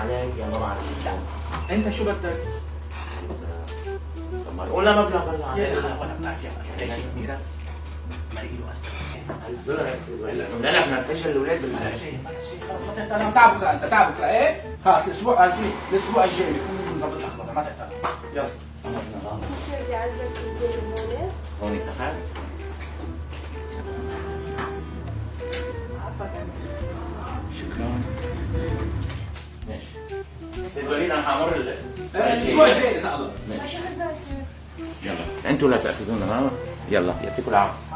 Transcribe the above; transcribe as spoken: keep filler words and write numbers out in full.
عليك يلا مع لا انت شو بدك؟ طب ما قول لها مبلغ هلا يا اخي ولا بنحكي على هيك كبيره ما له ألف دولار يا استاذ وليد لا بدنا نسجل الاولاد بال ولا شيء ولا شيء خلص ما تحتاج انا تعب بكره انت تعب بكره ايه؟ خلص الاسبوع الاسبوع الجاي بكون نظبط لخبطه ما تحتاج يلا مصير بدي اعزلك البيت هون هون اتفقنا؟ شكرا ماشي سيد وليد انا حامر الاسبوع الجاي اذا الله عشان بس يلا انتوا لا تاخذونا معنا يلا يعطيكم العافيه